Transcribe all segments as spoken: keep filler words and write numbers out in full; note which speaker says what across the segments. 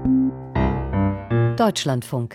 Speaker 1: Deutschlandfunk.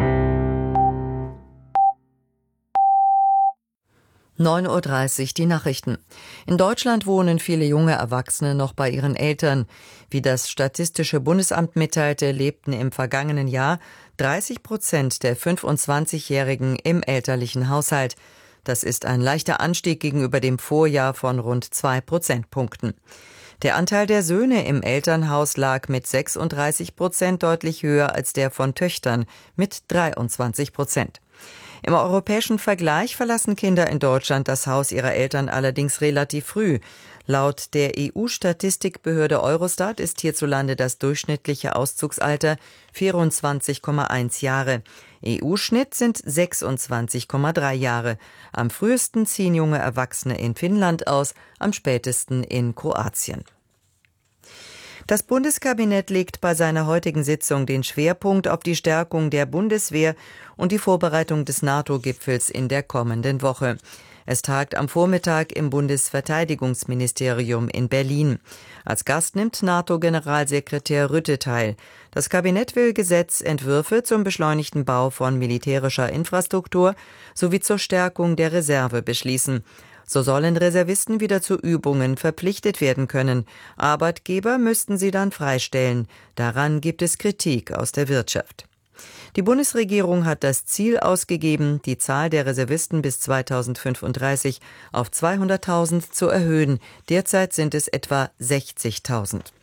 Speaker 2: neun Uhr dreißig, die Nachrichten. In Deutschland wohnen viele junge Erwachsene noch bei ihren Eltern. Wie das Statistische Bundesamt mitteilte, lebten im vergangenen Jahr dreißig Prozent der fünfundzwanzigjährigen im elterlichen Haushalt. Das ist ein leichter Anstieg gegenüber dem Vorjahr von rund zwei Prozentpunkten. Der Anteil der Söhne im Elternhaus lag mit sechsunddreißig Prozent deutlich höher als der von Töchtern mit dreiundzwanzig Prozent. Im europäischen Vergleich verlassen Kinder in Deutschland das Haus ihrer Eltern allerdings relativ früh. Laut der E U-Statistikbehörde Eurostat ist hierzulande das durchschnittliche Auszugsalter vierundzwanzig Komma eins Jahre. E U-Schnitt sind sechsundzwanzig Komma drei Jahre. Am frühesten ziehen junge Erwachsene in Finnland aus, am spätesten in Kroatien. Das Bundeskabinett legt bei seiner heutigen Sitzung den Schwerpunkt auf die Stärkung der Bundeswehr und die Vorbereitung des NATO-Gipfels in der kommenden Woche. Es tagt am Vormittag im Bundesverteidigungsministerium in Berlin. Als Gast nimmt NATO-Generalsekretär Rutte teil. Das Kabinett will Gesetzentwürfe zum beschleunigten Bau von militärischer Infrastruktur sowie zur Stärkung der Reserve beschließen. So sollen Reservisten wieder zu Übungen verpflichtet werden können. Arbeitgeber müssten sie dann freistellen. Daran gibt es Kritik aus der Wirtschaft. Die Bundesregierung hat das Ziel ausgegeben, die Zahl der Reservisten bis zweitausendfünfunddreißig auf zweihunderttausend zu erhöhen. Derzeit sind es etwa sechzigtausend.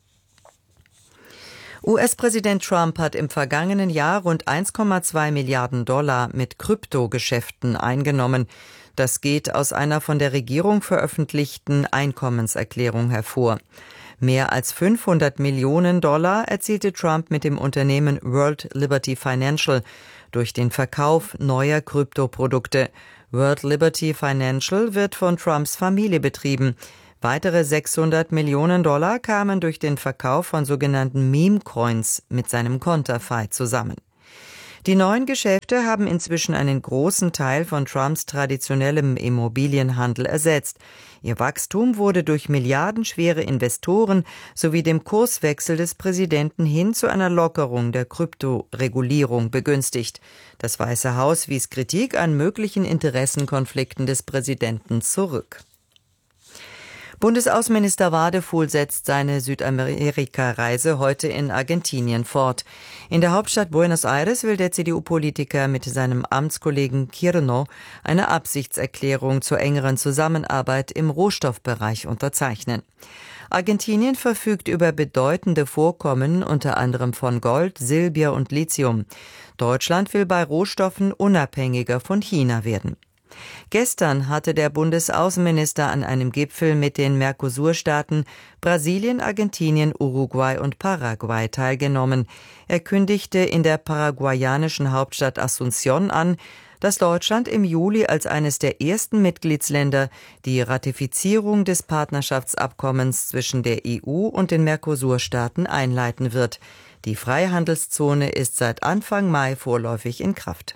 Speaker 2: U S-Präsident Trump hat im vergangenen Jahr rund eins Komma zwei Milliarden Dollar mit Kryptogeschäften eingenommen. Das geht aus einer von der Regierung veröffentlichten Einkommenserklärung hervor. Mehr als fünfhundert Millionen Dollar erzielte Trump mit dem Unternehmen World Liberty Financial durch den Verkauf neuer Kryptoprodukte. World Liberty Financial wird von Trumps Familie betrieben. Weitere sechshundert Millionen Dollar kamen durch den Verkauf von sogenannten Meme-Coins mit seinem Konterfei zusammen. Die neuen Geschäfte haben inzwischen einen großen Teil von Trumps traditionellem Immobilienhandel ersetzt. Ihr Wachstum wurde durch milliardenschwere Investoren sowie dem Kurswechsel des Präsidenten hin zu einer Lockerung der Kryptoregulierung begünstigt. Das Weiße Haus wies Kritik an möglichen Interessenkonflikten des Präsidenten zurück. Bundesaußenminister Wadefuhl setzt seine Südamerika-Reise heute in Argentinien fort. In der Hauptstadt Buenos Aires will der C D U-Politiker mit seinem Amtskollegen Kirno eine Absichtserklärung zur engeren Zusammenarbeit im Rohstoffbereich unterzeichnen. Argentinien verfügt über bedeutende Vorkommen, unter anderem von Gold, Silber und Lithium. Deutschland will bei Rohstoffen unabhängiger von China werden. Gestern hatte der Bundesaußenminister an einem Gipfel mit den Mercosur-Staaten Brasilien, Argentinien, Uruguay und Paraguay teilgenommen. Er kündigte in der paraguayanischen Hauptstadt Asunción an, dass Deutschland im Juli als eines der ersten Mitgliedsländer die Ratifizierung des Partnerschaftsabkommens zwischen der E U und den Mercosur-Staaten einleiten wird. Die Freihandelszone ist seit Anfang Mai vorläufig in Kraft.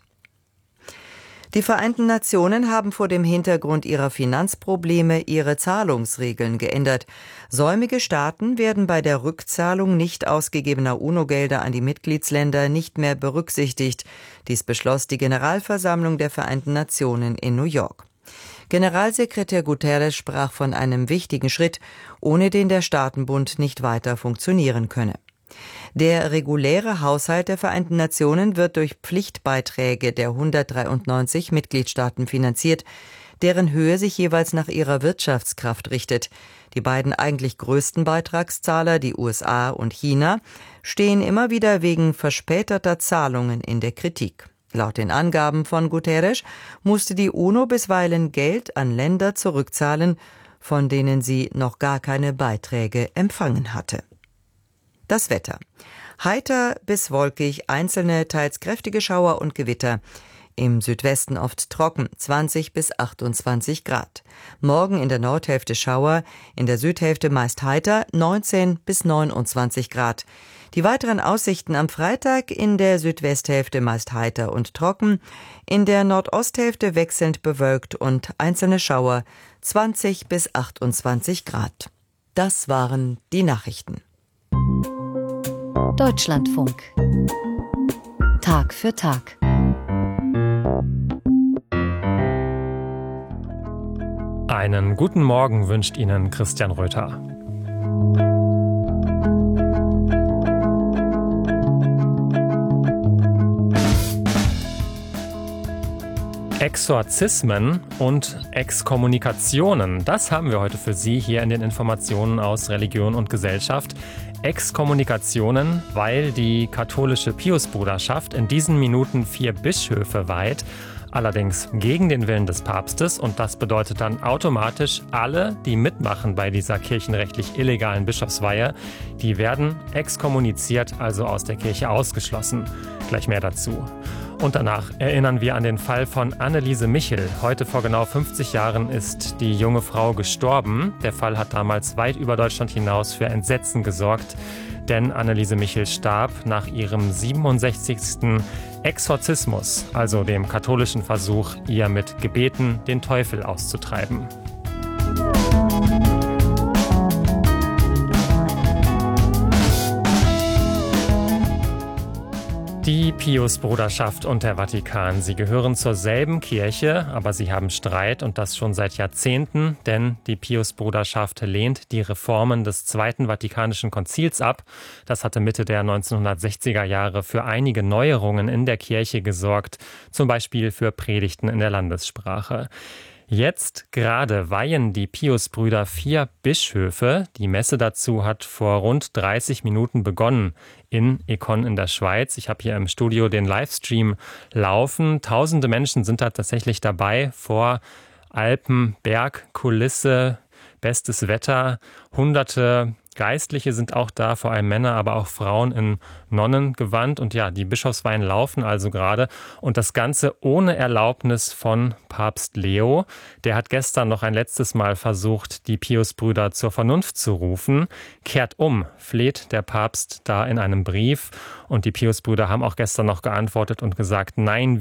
Speaker 2: Die Vereinten Nationen haben vor dem Hintergrund ihrer Finanzprobleme ihre Zahlungsregeln geändert. Säumige Staaten werden bei der Rückzahlung nicht ausgegebener UNO-Gelder an die Mitgliedsländer nicht mehr berücksichtigt. Dies beschloss die Generalversammlung der Vereinten Nationen in New York. Generalsekretär Guterres sprach von einem wichtigen Schritt, ohne den der Staatenbund nicht weiter funktionieren könne. Der reguläre Haushalt der Vereinten Nationen wird durch Pflichtbeiträge der hundertdreiundneunzig Mitgliedstaaten finanziert, deren Höhe sich jeweils nach ihrer Wirtschaftskraft richtet. Die beiden eigentlich größten Beitragszahler, die U S A und China, stehen immer wieder wegen verspäteter Zahlungen in der Kritik. Laut den Angaben von Guterres musste die UNO bisweilen Geld an Länder zurückzahlen, von denen sie noch gar keine Beiträge empfangen hatte. Das Wetter. Heiter bis wolkig, einzelne teils kräftige Schauer und Gewitter. Im Südwesten oft trocken, zwanzig bis achtundzwanzig Grad. Morgen in der Nordhälfte Schauer, in der Südhälfte meist heiter, neunzehn bis neunundzwanzig Grad. Die weiteren Aussichten am Freitag: in der Südwesthälfte meist heiter und trocken, in der Nordosthälfte wechselnd bewölkt und einzelne Schauer, zwanzig bis achtundzwanzig Grad. Das waren die Nachrichten.
Speaker 1: Deutschlandfunk. Tag für Tag.
Speaker 3: Einen guten Morgen wünscht Ihnen Christian Röther. Exorzismen und Exkommunikationen, das haben wir heute für Sie hier in den Informationen aus Religion und Gesellschaft. Exkommunikationen, weil die katholische Piusbruderschaft in diesen Minuten vier Bischöfe weiht, allerdings gegen den Willen des Papstes, und das bedeutet dann automatisch, alle, die mitmachen bei dieser kirchenrechtlich illegalen Bischofsweihe, die werden exkommuniziert, also aus der Kirche ausgeschlossen. Gleich mehr dazu. Und danach erinnern wir an den Fall von Anneliese Michel. Heute vor genau fünfzig Jahren ist die junge Frau gestorben. Der Fall hat damals weit über Deutschland hinaus für Entsetzen gesorgt, denn Anneliese Michel starb nach ihrem siebenundsechzigsten Exorzismus, also dem katholischen Versuch, ihr mit Gebeten den Teufel auszutreiben. Die Piusbruderschaft und der Vatikan, sie gehören zur selben Kirche, aber sie haben Streit, und das schon seit Jahrzehnten, denn die Piusbruderschaft lehnt die Reformen des Zweiten Vatikanischen Konzils ab. Das hatte Mitte der neunzehnhundertsechziger Jahre für einige Neuerungen in der Kirche gesorgt, zum Beispiel für Predigten in der Landessprache. Jetzt gerade weihen die Piusbrüder vier Bischöfe. Die Messe dazu hat vor rund dreißig Minuten begonnen in Écon in der Schweiz. Ich habe hier im Studio den Livestream laufen. Tausende Menschen sind da tatsächlich dabei vor Alpen, Bergkulisse, bestes Wetter. Hunderte Geistliche sind auch da, vor allem Männer, aber auch Frauen in Nonnengewand. Und ja, die Bischofsweihen laufen also gerade. Und das Ganze ohne Erlaubnis von Papst Leo. Der hat gestern noch ein letztes Mal versucht, die Piusbrüder zur Vernunft zu rufen. Kehrt um, fleht der Papst da in einem Brief. Und die Piusbrüder haben auch gestern noch geantwortet und gesagt, nein,